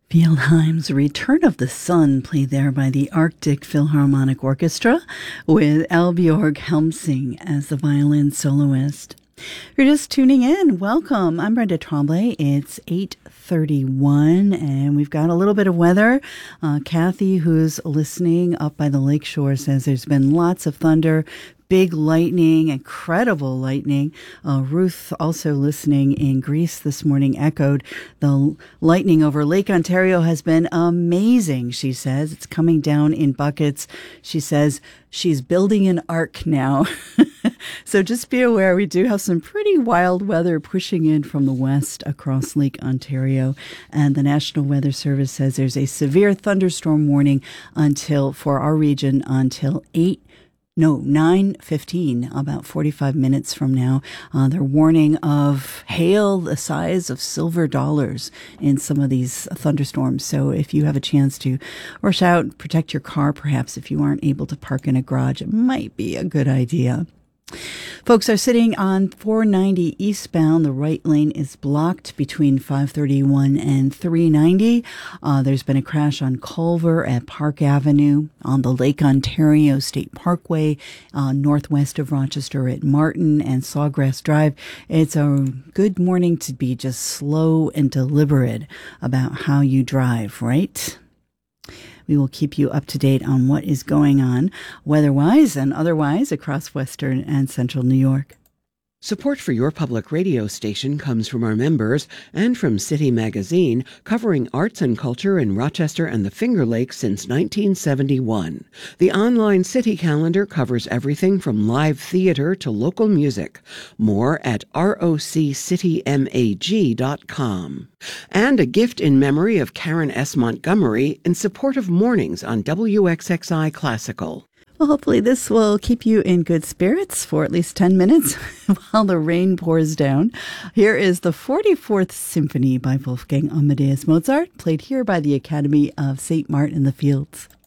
Fieldheim's Return of the Sun, played there by the Arctic Philharmonic Orchestra with Elbjorg Helmsing as the violin soloist. If you're just tuning in, welcome. I'm Brenda Tremblay. It's 8:31, and we've got a little bit of weather. Kathy, who's listening up by the lakeshore, says there's been lots of thunder, big lightning, incredible lightning. Ruth, also listening in Greece this morning, echoed the lightning over Lake Ontario has been amazing, she says. It's coming down in buckets. She says she's building an ark now. So just be aware, we do have some pretty wild weather pushing in from the west across Lake Ontario. And the National Weather Service says there's a severe thunderstorm warning for our region until 9:15, about 45 minutes from now. They're warning of hail the size of silver dollars in some of these thunderstorms. So if you have a chance to rush out, protect your car, perhaps if you aren't able to park in a garage, it might be a good idea. Folks are sitting on 490 eastbound. The right lane is blocked between 531 and 390. There's been a crash on Culver at Park Avenue, on the Lake Ontario State Parkway, northwest of Rochester at Martin and Sawgrass Drive. It's a good morning to be just slow and deliberate about how you drive, right? We will keep you up to date on what is going on weather-wise and otherwise across western and central New York. Support for your public radio station comes from our members and from City Magazine, covering arts and culture in Rochester and the Finger Lakes since 1971. The online City calendar covers everything from live theater to local music. More at roccitymag.com. And a gift in memory of Karen S. Montgomery in support of mornings on WXXI Classical. Well, hopefully this will keep you in good spirits for at least 10 minutes while the rain pours down. Here is the 44th Symphony by Wolfgang Amadeus Mozart, played here by the Academy of St. Martin in the Fields.